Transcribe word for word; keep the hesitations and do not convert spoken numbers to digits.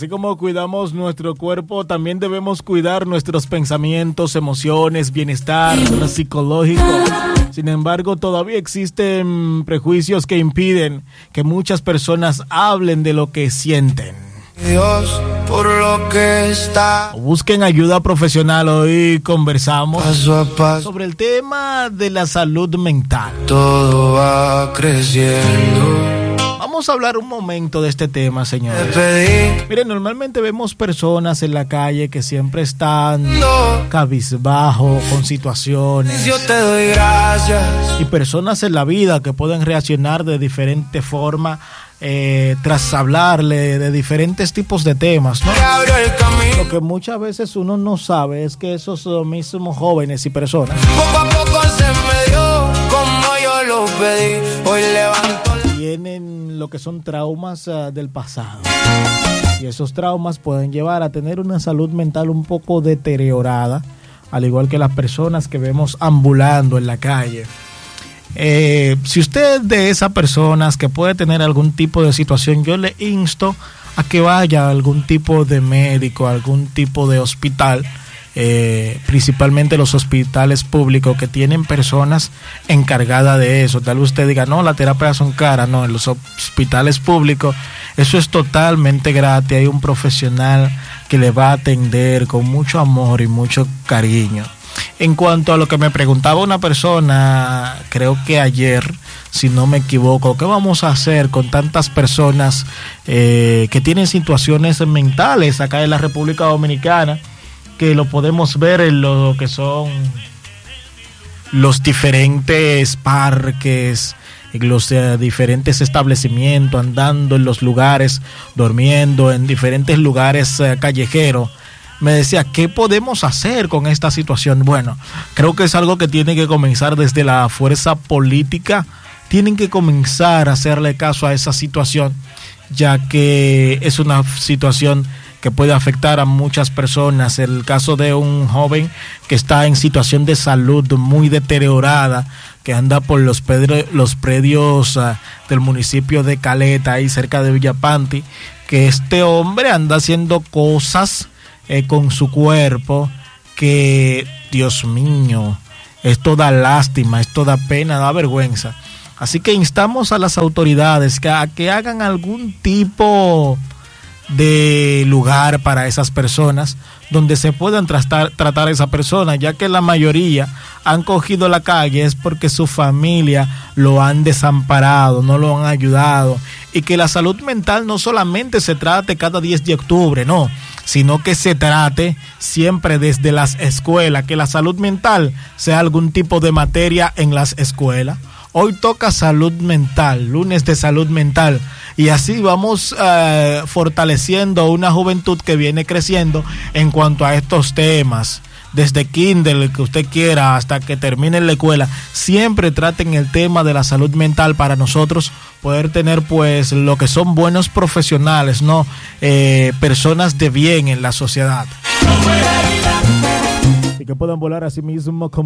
Así como cuidamos nuestro cuerpo, también debemos cuidar nuestros pensamientos, emociones, bienestar psicológico. Sin embargo, todavía existen prejuicios que impiden que muchas personas hablen de lo que sienten. Dios, por lo que está. Busquen ayuda profesional. Hoy conversamos paso a paso sobre el tema de la salud mental. Todo va creciendo. Vamos a hablar un momento de este tema, señores. Miren, normalmente vemos personas en la calle que siempre están No. cabizbajo con situaciones. Yo te doy gracias. Y personas en la vida que pueden reaccionar de diferente forma eh, tras hablarle de diferentes tipos de temas, ¿no? Te abro el camino. Lo que muchas veces uno no sabe es que esos mismos jóvenes y personas Poco a poco se me dio como yo lo pedí. Hoy levanto. tienen lo que son traumas uh, del pasado. Y esos traumas pueden llevar a tener una salud mental un poco deteriorada, al igual que las personas que vemos ambulando en la calle. Eh, si usted es de esas personas que puede tener algún tipo de situación, yo le insto a que vaya a algún tipo de médico, a algún tipo de hospital, eh, principalmente los hospitales públicos que tienen personas encargadas de eso. Tal vez usted diga, no, las terapias son caras. No, en los hospitales públicos eso es totalmente gratis. Hay un profesional que le va a atender con mucho amor y mucho cariño. En cuanto a lo que me preguntaba una persona, creo que ayer, si no me equivoco, ¿qué vamos a hacer con tantas personas eh, que tienen situaciones mentales acá en la República Dominicana? Que lo podemos ver en lo que son los diferentes parques, en los eh, diferentes establecimientos, andando en los lugares, durmiendo en diferentes lugares eh, callejeros. Me decía, ¿qué podemos hacer con esta situación? Bueno, creo que es algo que tiene que comenzar desde la fuerza política. Tienen que comenzar a hacerle caso a esa situación, ya que es una situación que puede afectar a muchas personas. El caso de un joven que está en situación de salud muy deteriorada, que anda por los, pedre, los predios uh, del municipio de Caleta, ahí cerca de Villapanti, que este hombre anda haciendo cosas eh, con su cuerpo que, Dios mío, esto da lástima, esto da pena, da vergüenza. Así que instamos a las autoridades que, a que hagan algún tipo de lugar para esas personas donde se puedan tratar, tratar a esa persona, ya que la mayoría han cogido la calle es porque su familia lo han desamparado, no lo han ayudado, y que la salud mental no solamente se trate cada diez de octubre, no, sino que se trate siempre desde las escuelas, que la salud mental sea algún tipo de materia en las escuelas. Hoy toca salud mental, lunes de salud mental, y así vamos uh, fortaleciendo una juventud que viene creciendo en cuanto a estos temas. Desde kinder, el que usted quiera, hasta que termine la escuela, siempre traten el tema de la salud mental para nosotros poder tener pues lo que son buenos profesionales, no eh, personas de bien en la sociedad. Y que puedan volar a sí mismo como